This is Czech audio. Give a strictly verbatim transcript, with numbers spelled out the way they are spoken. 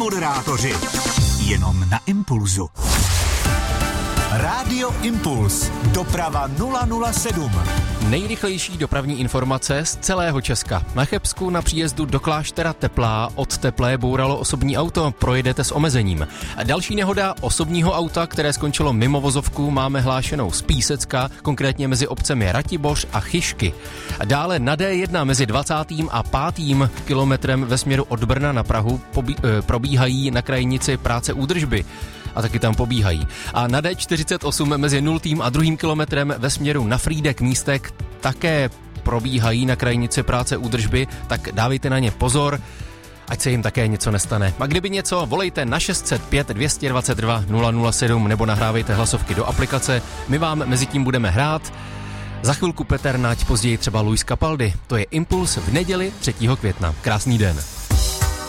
moderátoři. Jenom na Impulzu. Rádio Impuls. Doprava nula nula sedm. Nejrychlejší dopravní informace z celého Česka. Na Chebsku na příjezdu do Kláštera Teplá od Teplé bouralo osobní auto, projedete s omezením. Další nehoda osobního auta, které skončilo mimo vozovku, máme hlášenou z Písecka, konkrétně mezi obcemi Ratiboř a Chyšky. Dále na D jedna mezi dvacátým a pátým kilometrem ve směru od Brna na Prahu pobí, eh, probíhají na krajnici práce údržby. A taky tam pobíhají. A na D čtyřicet osm mezi nultým a druhým kilometrem ve směru na Frýdek Místek také probíhají na krajnici práce údržby, tak dávejte na ně pozor, ať se jim také něco nestane. A kdyby něco, volejte na šest set pět dvě dva dva nula nula sedm nebo nahrávejte hlasovky do aplikace, my vám mezi tím budeme hrát. Za chvilku Petr Nať, později třeba Luis Capaldi. To je Impuls v neděli třetího května. Krásný den.